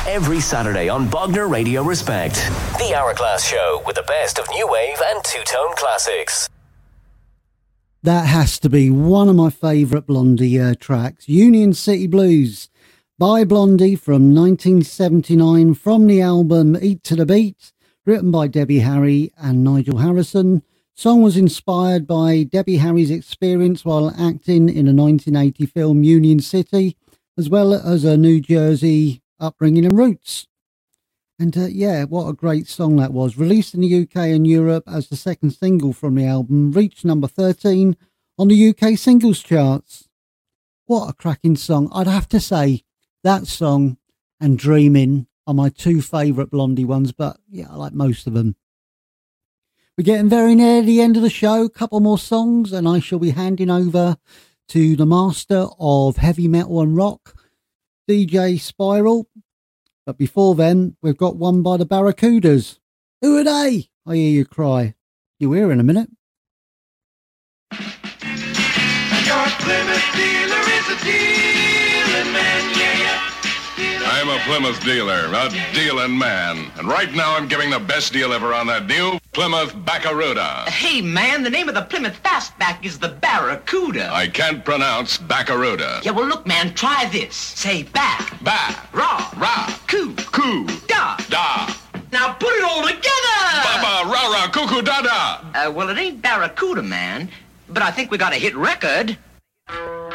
every Saturday on Bogner Radio Respect. The Hourglass Show with the best of new wave and two-tone classics. That has to be one of my favourite Blondie tracks, Union City Blues by Blondie from 1979 from the album Eat to the Beat, written by Debbie Harry and Nigel Harrison. Song was inspired by Debbie Harry's experience while acting in a 1980 film Union City, as well as her New Jersey upbringing and roots. And yeah, what a great song that was. Released in the UK and Europe as the second single from the album, reached number 13 on the UK singles charts. What a cracking song. I'd have to say that song and Dreamin' are my two favourite Blondie ones, but yeah, I like most of them. We're getting very near the end of the show. Couple more songs and I shall be handing over to the master of heavy metal and rock, DJ Spiral. But before then, we've got one by the Barracudas. Who are they? I hear you cry. You'll hear in a minute. Your Plymouth dealer is a dealing man, yeah. I'm a Plymouth dealer, a dealing man. And right now I'm giving the best deal ever on that new Plymouth Barracuda. Hey, man, the name of the Plymouth Fastback is the Barracuda. I can't pronounce Barracuda. Yeah, well, look, man, try this. Say back. Back. Raw. Ra. Coo. Coo. Da. Da. Now put it all together. Baba, rah, rah, cuckoo, da, da. Well, it ain't Barracuda, man, but I think we got a hit record.